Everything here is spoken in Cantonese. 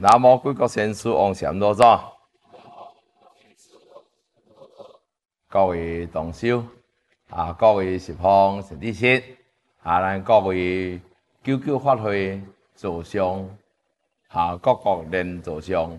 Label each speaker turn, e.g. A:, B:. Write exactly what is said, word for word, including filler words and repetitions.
A: 南无贵国先师王禅老祖，各位同修啊，各位十方善知识啊，咱各位九九法会座上啊，各国人座上。